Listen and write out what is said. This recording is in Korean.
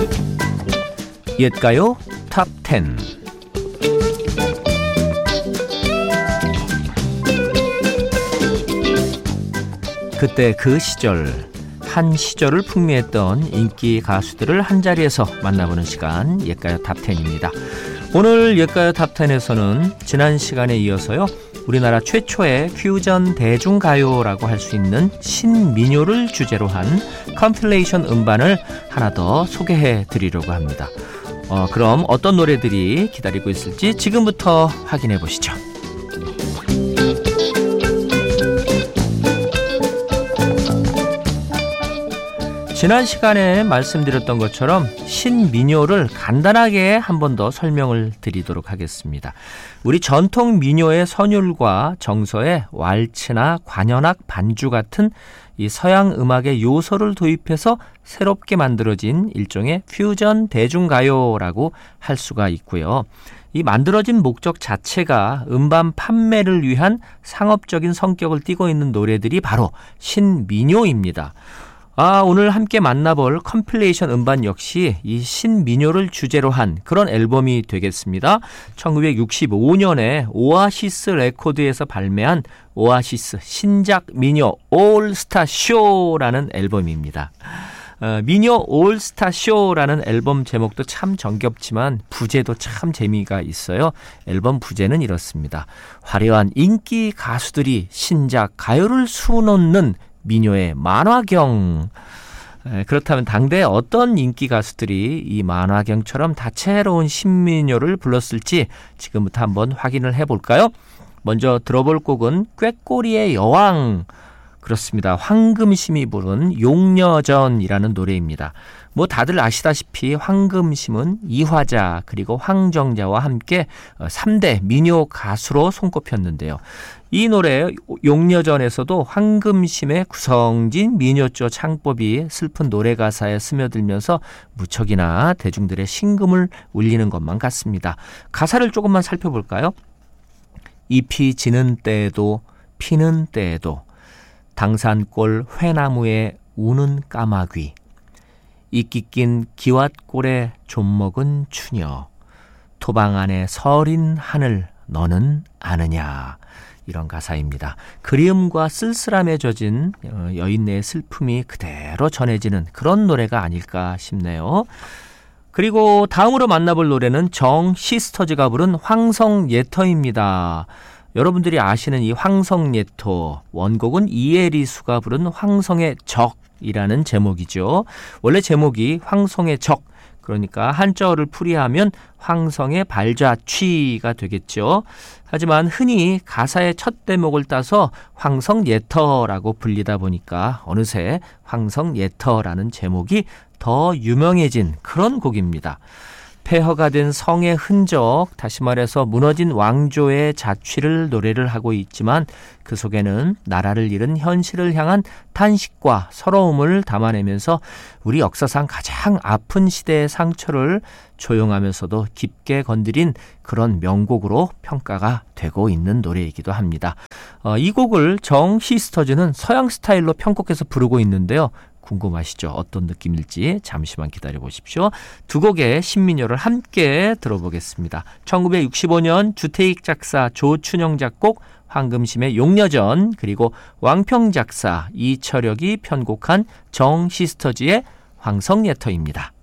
옛가요 탑10. 그때 그 시절, 한 시절을 풍미했던 인기 가수들을 한자리에서 만나보는 시간, 옛가요 탑10입니다. 오늘 옛가요 탑10에서는 지난 시간에 이어서요, 우리나라 최초의 퓨전 대중가요라고 할 수 있는 신민요를 주제로 한 컴필레이션 음반을 하나 더 소개해 드리려고 합니다. 그럼 어떤 노래들이 기다리고 있을지 지금부터 확인해 보시죠. 지난 시간에 말씀드렸던 것처럼 신민요를 간단하게 한 번 더 설명을 드리도록 하겠습니다. 우리 전통 민요의 선율과 정서에 왈츠나 관현악, 반주 같은 이 서양 음악의 요소를 도입해서 새롭게 만들어진 일종의 퓨전 대중가요라고 할 수가 있고요. 이 만들어진 목적 자체가 음반 판매를 위한 상업적인 성격을 띠고 있는 노래들이 바로 신민요입니다. 오늘 함께 만나볼 컴필레이션 음반 역시 이 신민요를 주제로 한 그런 앨범이 되겠습니다. 1965년에 오아시스 레코드에서 발매한 오아시스 신작 민요 올스타 쇼라는 앨범입니다. 민요 올스타 쇼라는 앨범 제목도 참 정겹지만 부제도 참 재미가 있어요. 앨범 부제는 이렇습니다. 화려한 인기 가수들이 신작 가요를 수놓는 민요의 만화경. 그렇다면 당대 어떤 인기 가수들이 이 만화경처럼 다채로운 신민요를 불렀을지 지금부터 한번 확인을 해볼까요? 먼저 들어볼 곡은 꾀꼬리의 여왕. 그렇습니다. 황금심이 부른 용녀전이라는 노래입니다. 다들 아시다시피 황금심은 이화자 그리고 황정자와 함께 3대 민요 가수로 손꼽혔는데요. 이 노래 용녀전에서도 황금심의 구성진 민요조 창법이 슬픈 노래 가사에 스며들면서 무척이나 대중들의 심금을 울리는 것만 같습니다. 가사를 조금만 살펴볼까요? 잎이 지는 때에도 피는 때에도 당산골 회나무에 우는 까마귀, 이끼 낀 기왓골에 좀 먹은 추녀, 토방 안에 서린 하늘 너는 아느냐. 이런 가사입니다. 그리움과 쓸쓸함에 젖은 여인네의 슬픔이 그대로 전해지는 그런 노래가 아닐까 싶네요. 그리고 다음으로 만나볼 노래는 정시스터즈가 부른 황성예터입니다. 여러분들이 아시는 이 황성예터, 원곡은 이혜리수가 부른 황성의 적이라는 제목이죠. 원래 제목이 황성의 적, 그러니까 한자어를 풀이하면 황성의 발자취가 되겠죠. 하지만 흔히 가사의 첫 대목을 따서 황성예터라고 불리다 보니까 어느새 황성예터라는 제목이 더 유명해진 그런 곡입니다. 폐허가 된 성의 흔적, 다시 말해서 무너진 왕조의 자취를 노래를 하고 있지만 그 속에는 나라를 잃은 현실을 향한 탄식과 서러움을 담아내면서 우리 역사상 가장 아픈 시대의 상처를 조용하면서도 깊게 건드린 그런 명곡으로 평가가 되고 있는 노래이기도 합니다. 이 곡을 정시스터즈는 서양 스타일로 편곡해서 부르고 있는데요. 궁금하시죠? 어떤 느낌일지 잠시만 기다려보십시오. 두 곡의 신민요를 함께 들어보겠습니다. 1965년 주태익 작사, 조춘영 작곡, 황금심의 용녀전, 그리고 왕평 작사, 이철혁이 편곡한 정시스터즈의 황성예터입니다.